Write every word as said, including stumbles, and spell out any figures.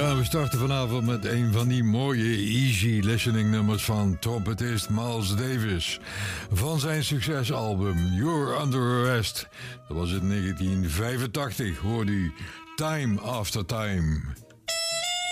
Ja, we starten vanavond met een van die mooie easy listening nummers van trompetist Miles Davis. Van zijn succesalbum You're Under Arrest. Dat was in negentien vijfentachtig, hoorde u Time After Time.